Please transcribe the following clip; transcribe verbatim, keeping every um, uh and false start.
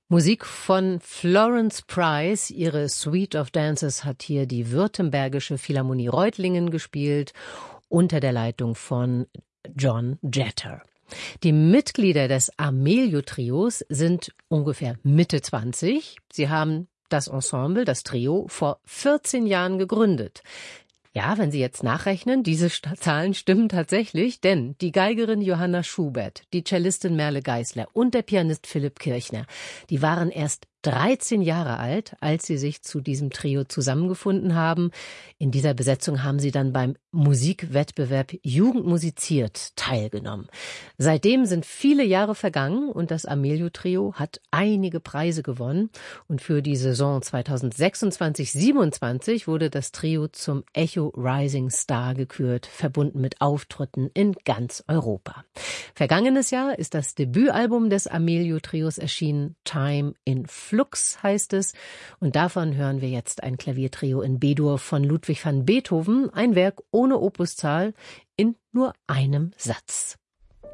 Musik von Florence Price. Ihre Suite of Dances hat hier die Württembergische Philharmonie Reutlingen gespielt, unter der Leitung von John Jetter. Die Mitglieder des Amelio-Trios sind ungefähr Mitte zwanzig. Sie haben das Ensemble, das Trio, vor vierzehn Jahren gegründet. Ja, wenn Sie jetzt nachrechnen, diese St- Zahlen stimmen tatsächlich, denn die Geigerin Johanna Schubert, die Cellistin Merle Geisler und der Pianist Philipp Kirchner, die waren erst dreizehn Jahre alt, als sie sich zu diesem Trio zusammengefunden haben. In dieser Besetzung haben sie dann beim Musikwettbewerb Jugend musiziert teilgenommen. Seitdem sind viele Jahre vergangen und das Amelio-Trio hat einige Preise gewonnen. Und für die Saison zweitausendsechsundzwanzig siebenundzwanzig wurde das Trio zum Echo Rising Star gekürt, verbunden mit Auftritten in ganz Europa. Vergangenes Jahr ist das Debütalbum des Amelio-Trios erschienen, Time in Flux heißt es, und davon hören wir jetzt ein Klaviertrio in B-Dur von Ludwig van Beethoven, ein Werk ohne Opuszahl in nur einem Satz.